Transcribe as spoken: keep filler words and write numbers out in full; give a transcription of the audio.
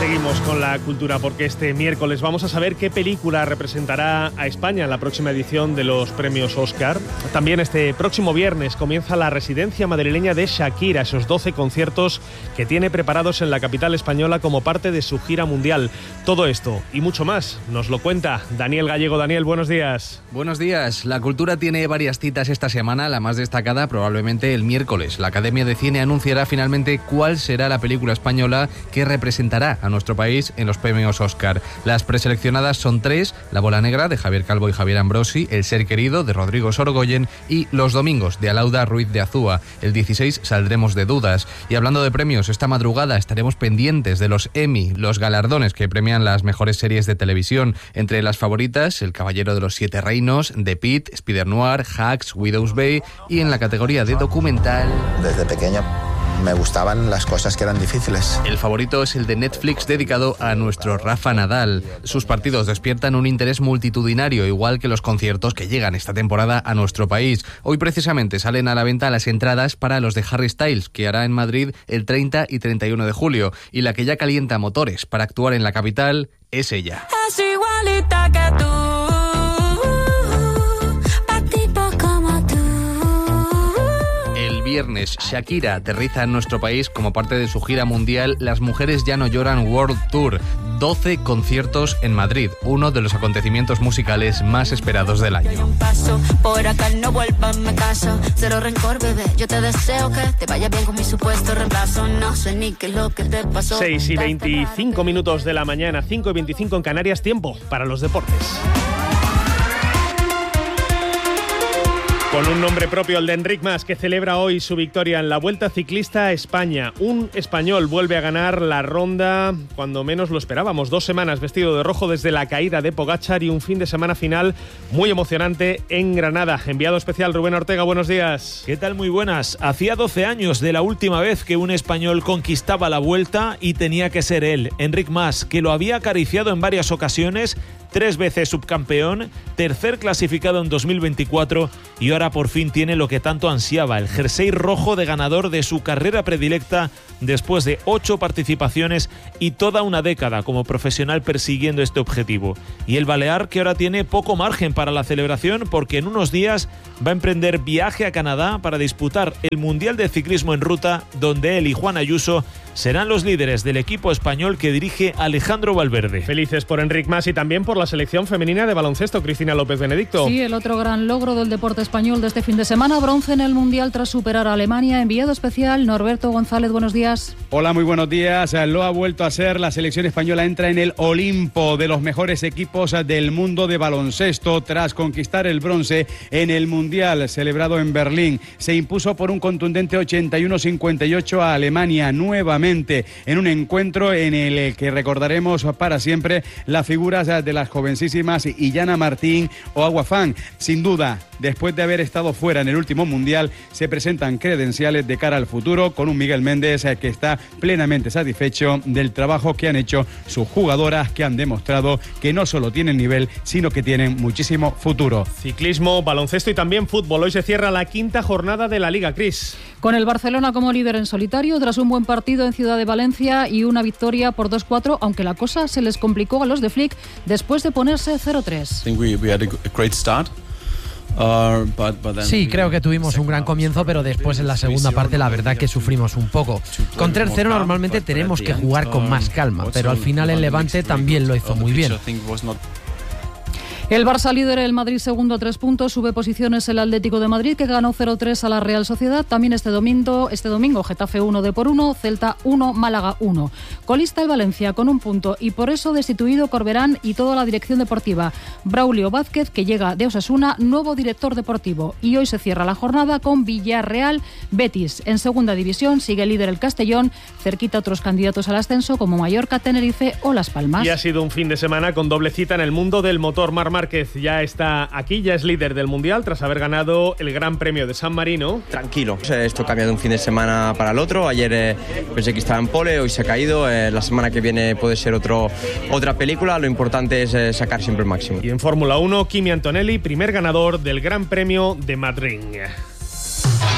Seguimos con la cultura porque este miércoles vamos a saber qué película representará a España en la próxima edición de los premios Oscar. También este próximo viernes comienza la residencia madrileña de Shakira, esos doce conciertos que tiene preparados en la capital española como parte de su gira mundial. Todo esto y mucho más nos lo cuenta Daniel Gallego. Daniel, buenos días. Buenos días. La cultura tiene varias citas esta semana, la más destacada probablemente el miércoles. La Academia de Cine anunciará finalmente cuál será la película española que representará a nuestro país en los premios Oscar. Las preseleccionadas son tres: La bola negra, de Javier Calvo y Javier Ambrosi; El ser querido, de Rodrigo Sorogoyen; y Los domingos, de Alauda Ruiz de Azúa. El dieciséis saldremos de dudas. Y hablando de premios, esta madrugada estaremos pendientes de los Emmy, los galardones que premian las mejores series de televisión. Entre las favoritas, El caballero de los siete reinos, The Pitt, Spider Noir, Hacks, Widow's Bay, y en la categoría de documental... Desde pequeño me gustaban las cosas que eran difíciles. El favorito es el de Netflix dedicado a nuestro Rafa Nadal. Sus partidos despiertan un interés multitudinario, igual que los conciertos que llegan esta temporada a nuestro país. Hoy precisamente salen a la venta las entradas para los de Harry Styles, que hará en Madrid el treinta y treinta y uno de julio. Y la que ya calienta motores para actuar en la capital es ella. Es igualita que tú. Viernes, Shakira aterriza en nuestro país como parte de su gira mundial Las Mujeres Ya No Lloran World Tour. doce conciertos en Madrid, uno de los acontecimientos musicales más esperados del año. seis y veinticinco minutos de la mañana, cinco y veinticinco en Canarias, tiempo para los deportes. Con un nombre propio, el de Enric Mas, que celebra hoy su victoria en la Vuelta Ciclista a España. Un español vuelve a ganar la ronda cuando menos lo esperábamos. Dos semanas vestido de rojo desde la caída de Pogačar y un fin de semana final muy emocionante en Granada. Enviado especial Rubén Ortega, buenos días. ¿Qué tal? Muy buenas. Hacía doce años de la última vez que un español conquistaba la Vuelta y tenía que ser él, Enric Mas, que lo había acariciado en varias ocasiones. Tres veces subcampeón, tercer clasificado en dos mil veinticuatro y ahora por fin tiene lo que tanto ansiaba, el jersey rojo de ganador de su carrera predilecta después de ocho participaciones y toda una década como profesional persiguiendo este objetivo. Y el balear, que ahora tiene poco margen para la celebración porque en unos días va a emprender viaje a Canadá para disputar el Mundial de Ciclismo en Ruta, donde él y Juan Ayuso serán los líderes del equipo español que dirige Alejandro Valverde. Felices por Enric Mas y también por la selección femenina de baloncesto, Cristina López Benedicto. Sí, el otro gran logro del deporte español de este fin de semana, bronce en el Mundial tras superar a Alemania. Enviado especial Norberto González, buenos días. Hola, muy buenos días. Lo ha vuelto a ser, la selección española entra en el Olimpo de los mejores equipos del mundo de baloncesto tras conquistar el bronce en el Mundial celebrado en Berlín. Se impuso por un contundente ochenta y uno a cincuenta y ocho a Alemania, nuevamente en un encuentro en el que recordaremos para siempre las figuras de las jovencísimas Illana Martín o Agua Fan. Sin duda, después de haber estado fuera en el último Mundial, se presentan credenciales de cara al futuro con un Miguel Méndez que está plenamente satisfecho del trabajo que han hecho sus jugadoras, que han demostrado que no solo tienen nivel, sino que tienen muchísimo futuro. Ciclismo, baloncesto y también fútbol. Hoy se cierra la quinta jornada de la Liga, Cris. Con el Barcelona como líder en solitario, tras un buen partido en Ciudad de Valencia y una victoria por dos cuatro, aunque la cosa se les complicó a los de Flick después de ponerse cero tres. Sí, creo que tuvimos un gran comienzo, pero después en la segunda parte la verdad que sufrimos un poco. Con tres cero normalmente tenemos que jugar con más calma, pero al final el Levante también lo hizo muy bien. El Barça líder, el Madrid segundo a tres puntos, sube posiciones el Atlético de Madrid, que ganó cero tres a la Real Sociedad. También este domingo, este domingo Getafe uno de por uno, Celta uno, Málaga uno. Colista el Valencia con un punto y por eso destituido Corberán y toda la dirección deportiva. Braulio Vázquez, que llega de Osasuna, nuevo director deportivo. Y hoy se cierra la jornada con Villarreal Betis. En segunda división sigue líder el Castellón, cerquita otros candidatos al ascenso como Mallorca, Tenerife o Las Palmas. Y ha sido un fin de semana con doble cita en el mundo del motor. Mar Márquez ya está aquí, ya es líder del Mundial tras haber ganado el Gran Premio de San Marino. Tranquilo, esto cambia de un fin de semana para el otro. Ayer eh, pensé que estaba en pole, hoy se ha caído. Eh, la semana que viene puede ser otro, otra película. Lo importante es eh, sacar siempre el máximo. Y en Fórmula uno, Kimi Antonelli, primer ganador del Gran Premio de Madrid.